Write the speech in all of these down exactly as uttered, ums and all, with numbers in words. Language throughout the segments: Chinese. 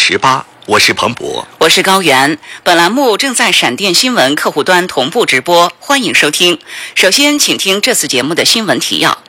十八，我是彭博， 我是高原。本栏目正在闪电新闻客户端同步直播，欢迎收听。首先，请听这次节目的新闻提要。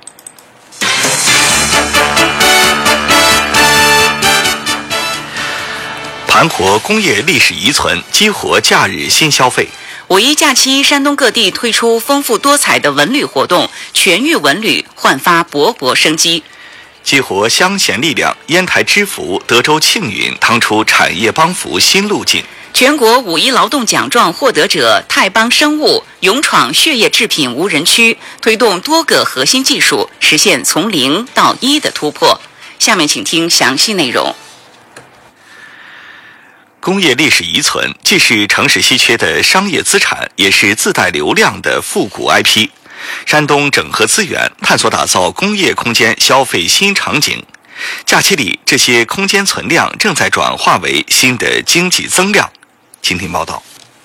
盘活工业历史遗存，激活假日新消费。 五一假期，山东各地推出丰富多彩的文旅活动，全域文旅焕发勃勃生机。 激活乡贤力量，烟台知福、德州庆云趟出产业帮扶新路径。 全国五一劳动奖状获得者泰邦生物勇闯血液制品无人区，推动多个核心技术实现从零到一的突破。下面请听详细内容。 工业历史遗存既是城市稀缺的商业资产，也是自带流量的复古 I P。山东整合资源，探索打造工业空间消费新场景。假期里，这些空间存量正在转化为新的经济增量。请听报道。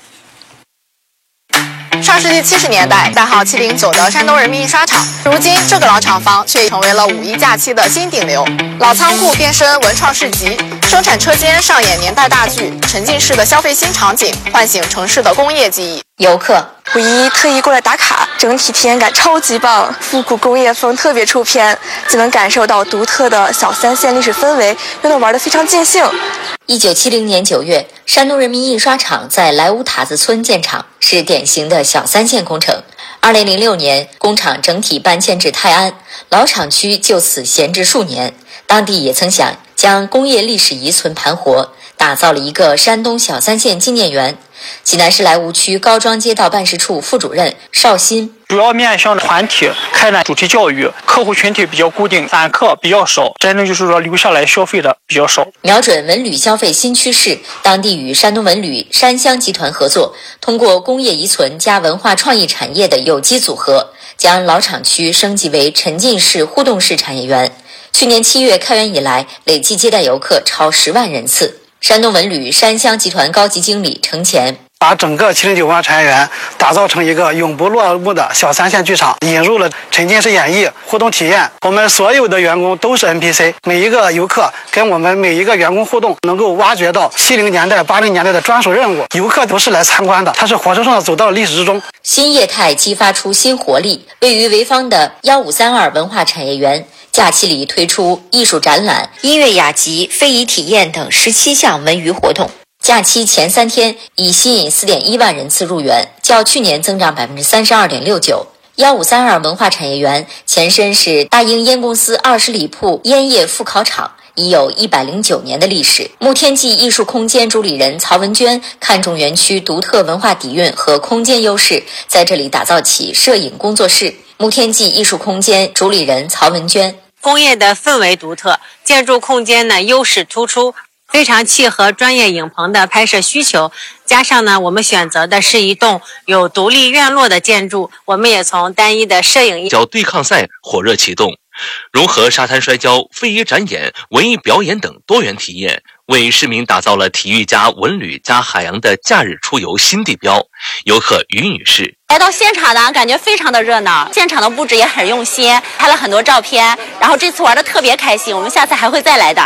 上世纪七十年代，代号七零九的山东人民印刷厂，如今这个老厂房却成为了五一假期的新顶流。老仓库变身文创市集，生产车间上演年代大剧，沉浸式的消费新场景，唤醒城市的工业记忆。 游客五一特意过来打卡，整体体验感超级棒，复古工业风特别出片，既能感受到独特的小三线历史氛围，又能玩得非常尽兴。 一九七零年九月，山东人民印刷厂在莱芜塔子村建厂，是典型的小三线工程。二零零六年，工厂整体搬迁至泰安，老厂区就此闲置数年。当地也曾想将工业历史遗存盘活，打造了一个山东小三线纪念园。济南市莱芜区高庄街道办事处副主任邵鑫， 主要面向团体开展主题教育，客户群体比较固定，散客比较少，真正就是说留下来消费的比较少。 瞄准文旅消费新趋势，当地与山东文旅、山乡集团合作，通过工业遗存加文化创意产业的有机组合，将老厂区升级为沉浸式互动式产业园。去年七月开园以来，累计接待游客超十万人次。山东文旅山乡集团高级经理程前， 把整个七零九文化产业园打造成一个永不落幕的小三线剧场，引入了沉浸式演绎、互动体验。我们所有的员工都是 N P C， 每一个游客跟我们每一个员工互动，能够挖掘到七零年代、八零年代的专属任务。游客不是来参观的，他是活生生的走到了历史之中。 新业态激发出新活力，位于潍坊的一五三二文化产业园。假期里推出艺术展览、音乐雅集、非遗体验等十七项文娱活动。假期前三天已吸引四点一万人次入园，较去年增长百分之三十二点六九。一五三二文化产业园前身是大英烟公司二十里铺烟业复烤厂，已有一百零九年的历史。慕天记艺术空间主理人曹文娟看中园区独特文化底蕴和空间优势，在这里打造起摄影工作室。慕天记艺术空间主理人曹文娟， 工业的氛围独特，建筑空间呢优势突出，非常契合专业影棚的拍摄需求。加上呢，我们选择的是一栋有独立院落的建筑，我们也从单一的摄影角对抗赛火热启动，融合沙滩摔跤、非遗展演、文艺表演等多元体验，为市民打造了体育加文旅加海洋的假日出游新地标。游客于女士， 来到现场呢，感觉非常的热闹，现场的布置也很用心，拍了很多照片，然后这次玩的特别开心，我们下次还会再来的。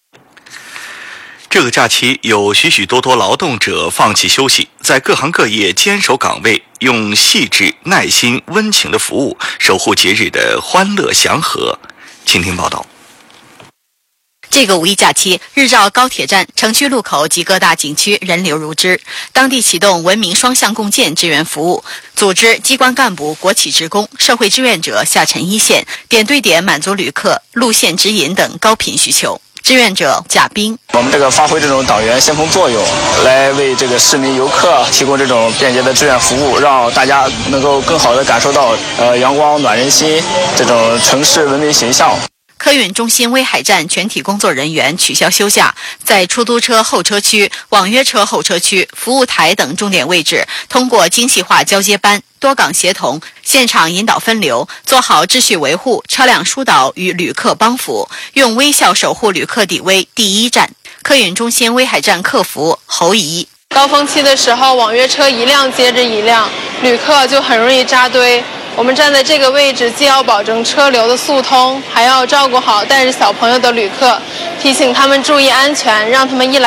这个假期有许许多多劳动者放弃休息，在各行各业坚守岗位，用细致、耐心、温情的服务守护节日的欢乐祥和。请听报道。 这个五一假期，日照高铁站、城区路口及各大景区人流如织。当地启动文明双向共建支援服务，组织机关干部、国企职工、社会志愿者下沉一线，点对点满足旅客路线指引等高频需求。志愿者贾斌， 我们这个发挥这种党员先锋作用，来为这个市民游客提供这种便捷的志愿服务，让大家能够更好地感受到呃阳光暖人心这种城市文明形象。 客运中心威海站全体工作人员取消休假，在出租车候车区、网约车候车区、服务台等重点位置，通过精细化交接班、多岗协同、现场引导分流，做好秩序维护、车辆疏导与旅客帮扶，用微笑守护旅客底危第一站。客运中心威海站客服侯怡， 高峰期的时候，网约车一辆接着一辆，旅客就很容易扎堆。我们站在这个位置，既要保证车流的速通，还要照顾好带着小朋友的旅客，提醒他们注意安全，让他们一来